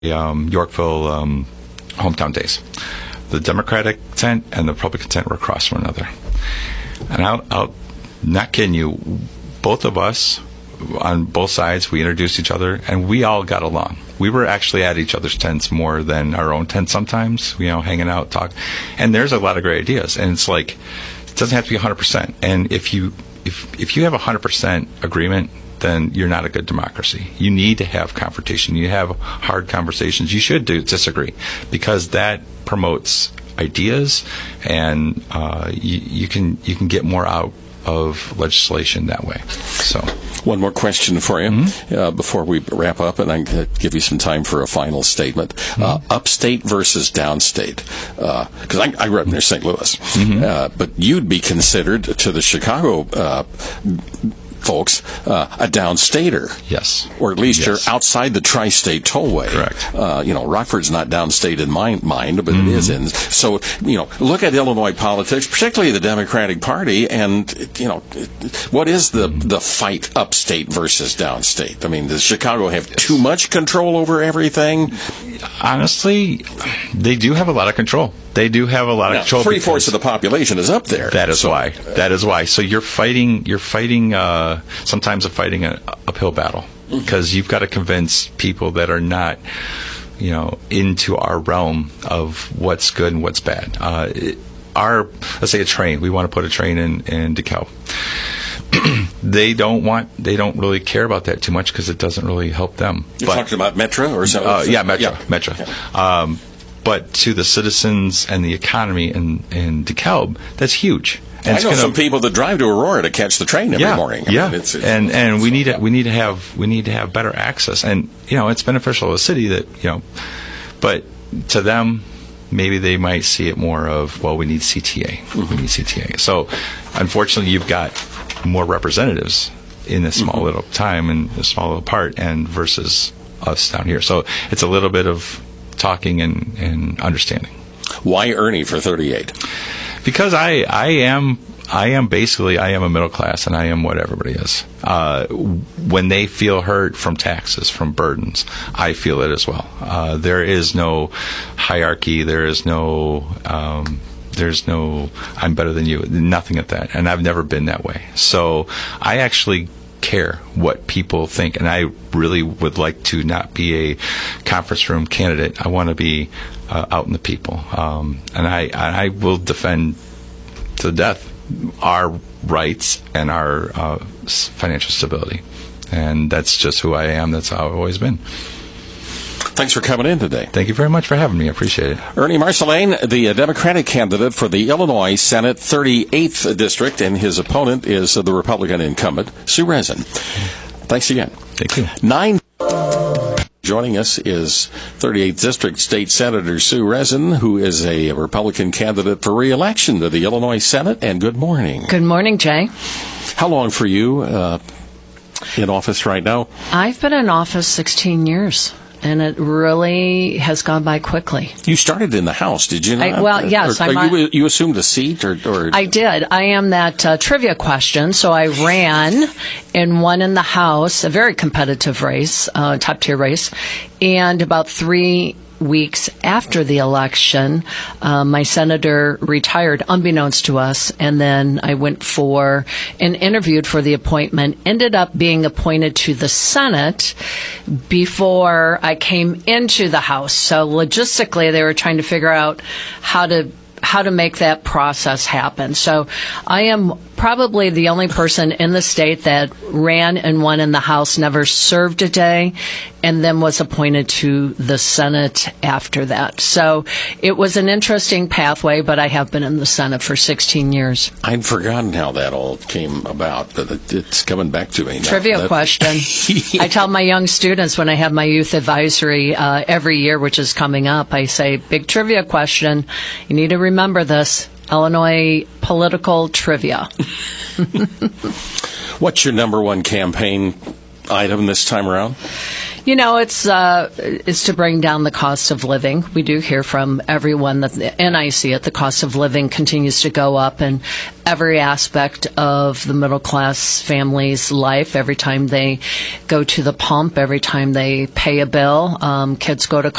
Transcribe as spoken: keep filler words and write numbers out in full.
um, Yorkville um, hometown days. The Democratic tent and the Republican tent were across from one another. And I'll, I'll not kidding you, both of us on both sides, we introduced each other, and we all got along. We were actually at each other's tents more than our own tents sometimes, you know, hanging out, talk. And there's a lot of great ideas. And it's like, it doesn't have to be one hundred percent. And if you if if you have a one hundred percent agreement, then you're not a good democracy. You need to have confrontation. You have hard conversations. You should do disagree, because that promotes ideas, and uh, you, you can you can get more out of legislation that way. So, one more question for you mm-hmm. uh, before we wrap up, and I can give you some time for a final statement. Mm-hmm. Uh, upstate versus downstate, because uh, I, I grew up near Saint Louis, mm-hmm. uh, but you'd be considered to the Chicago Uh, folks, uh, a downstater. Yes. Or at least yes. you're outside the tri-state tollway. Correct. Uh, you know, Rockford's not downstate in my mind, but mm-hmm. it is in. So, you know, look at Illinois politics, particularly the Democratic Party, and, you know, what is the, the fight upstate versus downstate? I mean, does Chicago have yes. too much control over everything? Honestly, they do have a lot of control. They do have a lot now, of control. Three-fourths of the population is up there. That is so, why. That is why. So you're fighting, you're fighting, uh, sometimes you're fighting an uphill battle, because mm-hmm. you've got to convince people that are not, you know, into our realm of what's good and what's bad. Uh, it, our, let's say a train, we want to put a train in, in DeKalb. They don't want, they don't really care about that too much, because it doesn't really help them. You're but, talking about Metro or something? Uh, yeah, Metro. Yeah. Metro. Okay. Um, But to the citizens and the economy in, in DeKalb, that's huge. And I it's know gonna, some people that drive to Aurora to catch the train every yeah, morning. I yeah, mean, it's, it's, and and it's we so need to, bad. we need to have we need to have better access, and you know it's beneficial to the city that you know, but to them maybe they might see it more of, well, we need C T A, mm-hmm. we need C T A. So unfortunately, you've got more representatives in this small mm-hmm. little time and a small little part, and versus us down here. So it's a little bit of talking and, and understanding. Why Ernie for thirty-eight? Because I, I am I am basically I am a middle class, and I am what everybody is. Uh, when they feel hurt from taxes, from burdens, I feel it as well. Uh, there is no hierarchy. There is no um, there's no I'm better than you. Nothing of that, and I've never been that way. So I actually care what people think, and I really would like to not be a conference room candidate. I want to be uh, out in the people, um, and I I will defend to the death our rights and our uh, financial stability, and that's just who I am. That's how I've always been. Thanks for coming in today. Thank you very much for having me. I appreciate it. Ernie Marceline, the Democratic candidate for the Illinois Senate thirty-eighth District, and his opponent is the Republican incumbent, Sue Rezin. Thanks again. Thank you. Nine. Joining us is thirty-eighth District State Senator Sue Rezin, who is a Republican candidate for re-election to the Illinois Senate. And good morning. Good morning, Jay. How long for you uh, in office right now? I've been in office sixteen years. And it really has gone by quickly. You started in the House, did you not? I, well, yes. Or, or you, you assumed a seat? or, or I did. I am that uh, trivia question. So I ran and won in the House, a very competitive race, uh, top-tier race. And about three weeks after the election, uh, my senator retired, unbeknownst to us, and then I went for and interviewed for the appointment, ended up being appointed to the Senate before I came into the House. So logistically, they were trying to figure out how to how to make that process happen. So I am probably the only person in the state that ran and won in the House, never served a day, and then was appointed to the Senate after that. So it was an interesting pathway, but I have been in the Senate for sixteen years. I'd forgotten how that all came about, but it, it's coming back to me now. Trivia that, question. I tell my young students when I have my youth advisory uh, every year, which is coming up, I say, big trivia question. You need to remember this. Illinois political trivia. What's your number one campaign item this time around? You know, it's uh, it's to bring down the cost of living. We do hear from everyone that, and I see it, the cost of living continues to go up in every aspect of the middle class family's life. Every time they go to the pump, every time they pay a bill, um, kids go to